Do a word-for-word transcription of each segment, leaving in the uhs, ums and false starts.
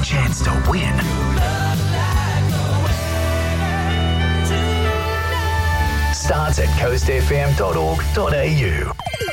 chance to win. Starts at coast f m dot org dot a u.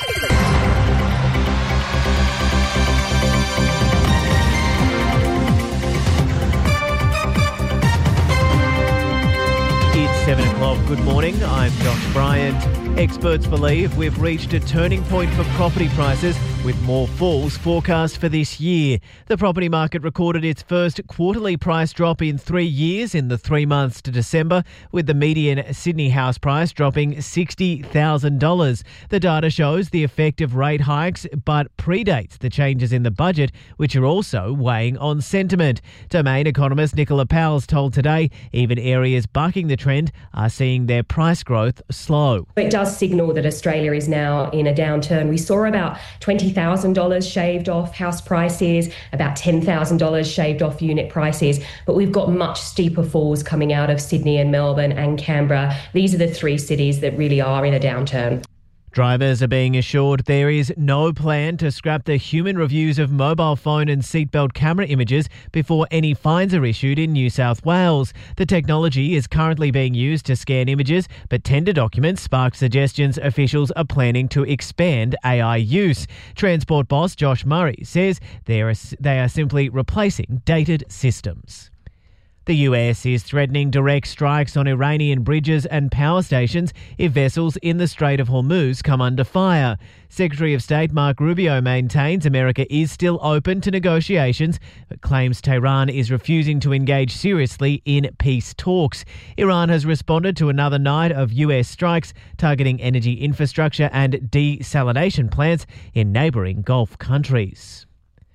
It's seven o'clock. Good morning. I'm Josh Bryant. Experts believe we've reached a turning point for property prices, with more falls forecast for this year. The property market recorded its first quarterly price drop in three years in the three months to December, with the median Sydney house price dropping sixty thousand dollars. The data shows the effect of rate hikes, but predates the changes in the budget, which are also weighing on sentiment. Domain economist Nicola Powell's told Today even areas bucking the trend are seeing their price growth slow. It does signal that Australia is now in a downturn. We saw about twenty thousand dollars shaved off house prices, about ten thousand dollars shaved off unit prices, but we've got much steeper falls coming out of Sydney and Melbourne and Canberra. These are the three cities that really are in a downturn. Drivers are being assured there is no plan to scrap the human reviews of mobile phone and seatbelt camera images before any fines are issued in New South Wales. The technology is currently being used to scan images, but tender documents sparked suggestions officials are planning to expand A I use. Transport boss Josh Murray says they are, they are simply replacing dated systems. The U S is threatening direct strikes on Iranian bridges and power stations if vessels in the Strait of Hormuz come under fire. Secretary of State Mark Rubio maintains America is still open to negotiations, but claims Tehran is refusing to engage seriously in peace talks. Iran has responded to another night of U S strikes targeting energy infrastructure and desalination plants in neighbouring Gulf countries.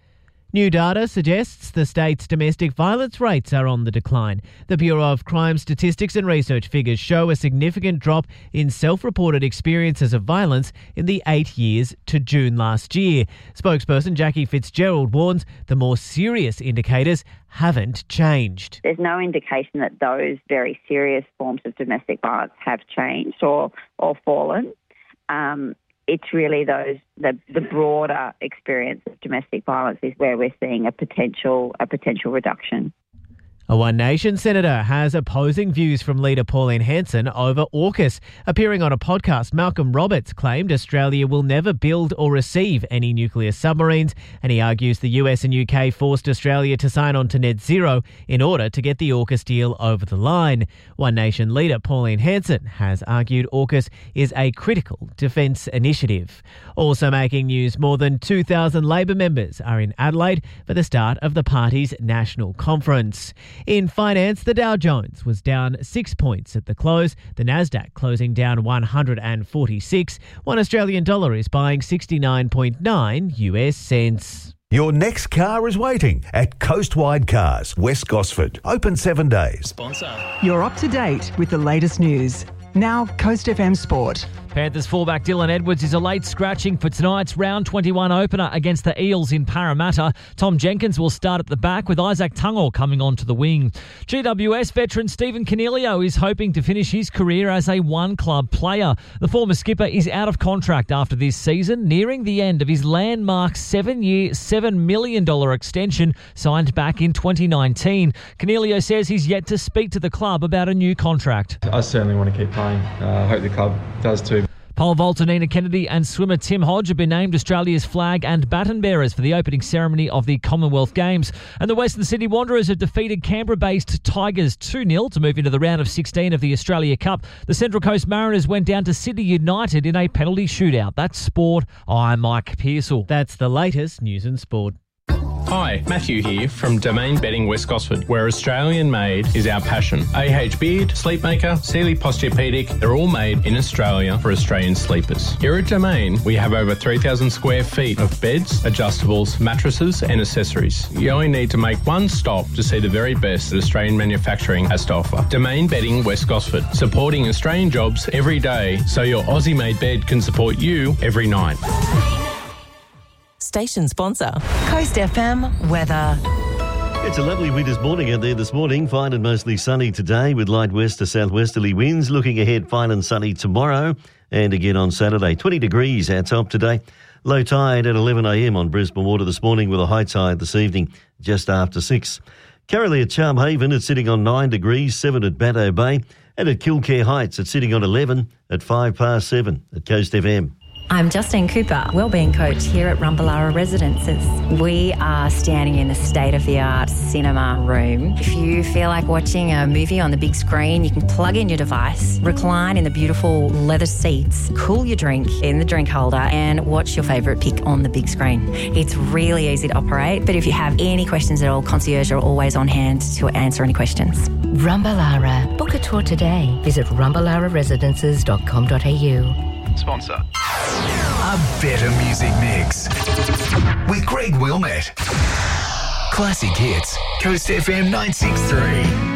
New data suggests the state's domestic violence rates are on the decline. The Bureau of Crime Statistics and Research figures show a significant drop in self-reported experiences of violence in the eight years to June last year. Spokesperson Jackie Fitzgerald warns the more serious indicators haven't changed. There's no indication that those very serious forms of domestic violence have changed or, or fallen. Um, It's really those the, the broader experience of domestic violence is where we're seeing a potential a potential reduction. A One Nation senator has opposing views from leader Pauline Hanson over AUKUS. Appearing on a podcast, Malcolm Roberts claimed Australia will never build or receive any nuclear submarines, and he argues the U S and U K forced Australia to sign on to net zero in order to get the AUKUS deal over the line. One Nation leader Pauline Hanson has argued AUKUS is a critical defence initiative. Also making news, more than two thousand Labor members are in Adelaide for the start of the party's national conference. In finance, the Dow Jones was down six points at the close, the Nasdaq closing down one hundred forty-six. One Australian dollar is buying sixty-nine point nine U S cents. Your next car is waiting at Coastwide Cars, West Gosford. Open seven days. Sponsor. You're up to date with the latest news. Now, Coast F M Sport. Panthers fullback Dylan Edwards is a late scratching for tonight's round twenty-one opener against the Eels in Parramatta. Tom Jenkins will start at the back with Isaac Tungor coming onto the wing. G W S veteran Stephen Coniglio is hoping to finish his career as a one-club player. The former skipper is out of contract after this season, nearing the end of his landmark seven-year, seven million dollars extension signed back in twenty nineteen. Coniglio says he's yet to speak to the club about a new contract. I certainly want to keep playing. Uh, I hope the club does too. Pole vaulter Nina Kennedy and swimmer Tim Hodge have been named Australia's flag and baton bearers for the opening ceremony of the Commonwealth Games. And the Western Sydney Wanderers have defeated Canberra-based Tigers two nil to move into the round of sixteen of the Australia Cup. The Central Coast Mariners went down to Sydney United in a penalty shootout. That's sport. I'm Mike Pearsall. That's the latest news and sport. Hi, Matthew here from Domain Bedding West Gosford, where Australian made is our passion. A H Beard, Sleepmaker, Sealy Posturepedic, they're all made in Australia for Australian sleepers. Here at Domain, we have over three thousand square feet of beds, adjustables, mattresses and accessories. You only need to make one stop to see the very best that Australian manufacturing has to offer. Domain Bedding West Gosford, supporting Australian jobs every day so your Aussie-made bed can support you every night. Station sponsor, Coast F M weather. It's a lovely winter's morning out there this morning. Fine and mostly sunny today with light west to southwesterly winds. Looking ahead, fine and sunny tomorrow and again on Saturday. twenty degrees our top today. Low tide at eleven a m on Brisbane Water this morning with a high tide this evening just after six. Currently at Charm Haven, it's sitting on nine degrees, seven at Batto Bay, and at Kilcare Heights, it's sitting on eleven at five past seven at Coast F M. I'm Justine Cooper, Wellbeing Coach here at Rumballara Residences. We are standing in the state-of-the-art cinema room. If you feel like watching a movie on the big screen, you can plug in your device, recline in the beautiful leather seats, cool your drink in the drink holder and watch your favourite pick on the big screen. It's really easy to operate, but if you have any questions at all, concierge are always on hand to answer any questions. Rumballara. Book a tour today. Visit rumballara residences dot com dot a u. Sponsor. A better music mix with Greg Wilmette. Classic hits. Coast F M nine six three.